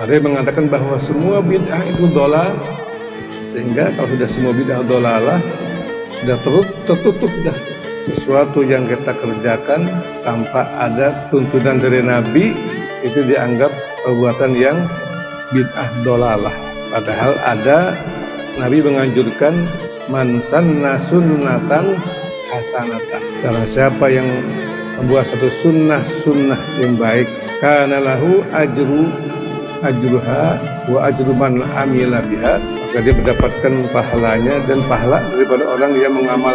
Ada yang mengatakan bahwa semua bid'ah itu dhalal, sehingga kalau sudah semua bid'ah dhalalah, sudah tertutup dah sesuatu yang kita kerjakan tanpa ada tuntunan dari Nabi, itu dianggap perbuatan yang bid'ah dhalalah. Padahal ada Nabi menganjurkan man sanna sunnatan hasanatan. Karena siapa yang membuat satu sunnah yang baik, kana lahu ajruha wa ajru man amila biha, maka dia mendapatkan pahalanya dan pahala daripada orang yang mengamal